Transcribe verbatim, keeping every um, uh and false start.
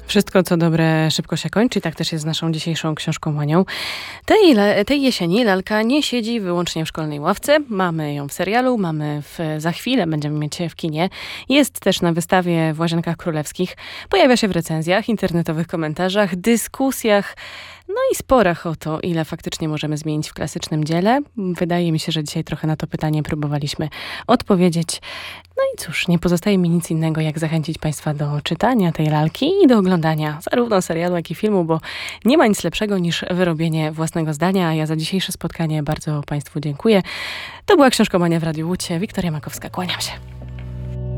Wszystko, co dobre, szybko się kończy. Tak też jest z naszą dzisiejszą książkomanią. Tej, tej jesieni lalka nie siedzi wyłącznie w szkolnej ławce. Mamy ją w serialu, mamy w, za chwilę, będziemy mieć w kinie. Jest też na wystawie w Łazienkach Królewskich. Pojawia się w recenzjach, internetowych komentarzach, dyskusjach, no i sporach o to, ile faktycznie możemy zmienić w klasycznym dziele. Wydaje mi się, że dzisiaj trochę na to pytanie próbowaliśmy odpowiedzieć. No i cóż, nie pozostaje mi nic innego, jak zachęcić Państwa do czytania tej lalki i do oglądania zarówno serialu, jak i filmu, bo nie ma nic lepszego niż wyrobienie własnego zdania. A ja za dzisiejsze spotkanie bardzo Państwu dziękuję. To była Książkomania w Radiu Łódź. Wiktoria Makowska, kłaniam się.